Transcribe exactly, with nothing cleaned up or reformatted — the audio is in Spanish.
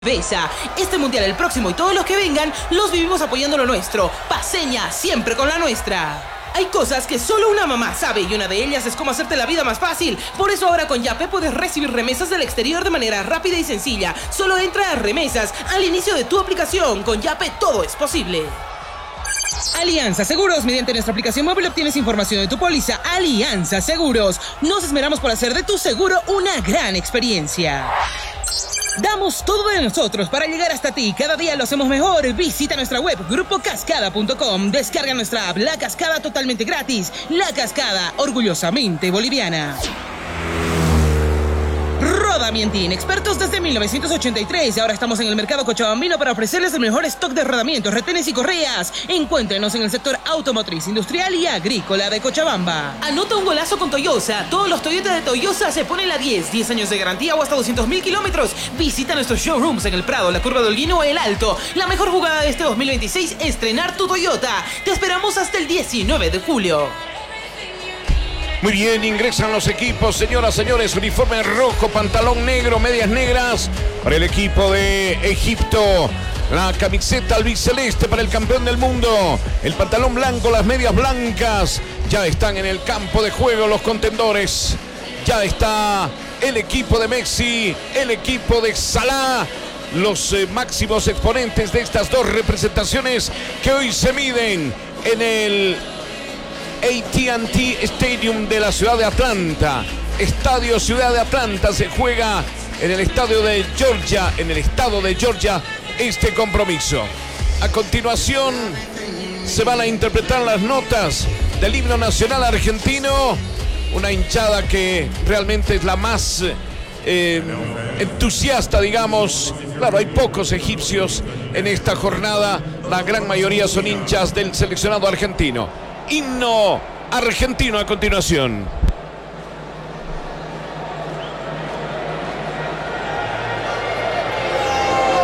Besa. Este mundial, el próximo y todos los que vengan, los vivimos apoyando lo nuestro. Paseña, siempre con la nuestra. Hay cosas que solo una mamá sabe y una de ellas es cómo hacerte la vida más fácil. Por eso ahora con Yape puedes recibir remesas del exterior de manera rápida y sencilla. Solo entra a Remesas al inicio de tu aplicación. Con Yape todo es posible. Alianza Seguros. Mediante nuestra aplicación móvil obtienes información de tu póliza. Alianza Seguros. Nos esmeramos por hacer de tu seguro una gran experiencia. Damos todo de nosotros para llegar hasta ti. Cada día lo hacemos mejor. Visita nuestra web grupo cascada punto com. Descarga nuestra app La Cascada totalmente gratis. La Cascada, orgullosamente boliviana. Rodamientin, expertos desde mil novecientos ochenta y tres. Ahora estamos en el mercado cochabambino para ofrecerles el mejor stock de rodamientos, retenes y correas. Encuéntrenos en el sector automotriz, industrial y agrícola de Cochabamba. Anota un golazo con Toyosa. Todos los Toyota de Toyosa se ponen la diez. diez años de garantía o hasta doscientos mil kilómetros. Visita nuestros showrooms en el Prado, la Curva de Holguín o El Alto. La mejor jugada de este dos mil veintiséis, estrenar tu Toyota. Te esperamos hasta el diecinueve de julio. Muy bien, ingresan los equipos, señoras, señores, uniforme rojo, pantalón negro, medias negras para el equipo de Egipto. La camiseta albiceleste para el campeón del mundo. El pantalón blanco, las medias blancas. Ya están en el campo de juego los contendores. Ya está el equipo de Messi, el equipo de Salah. Los eh, máximos exponentes de estas dos representaciones que hoy se miden en el A T and T Stadium de la ciudad de Atlanta. Estadio Ciudad de Atlanta. Se juega en el estadio de Georgia, en el estado de Georgia, este compromiso. A continuación se van a interpretar las notas del himno nacional argentino. Una hinchada que realmente es la más eh, entusiasta, digamos. Claro, hay pocos egipcios en esta jornada. La gran mayoría son hinchas del seleccionado argentino. Himno argentino a continuación.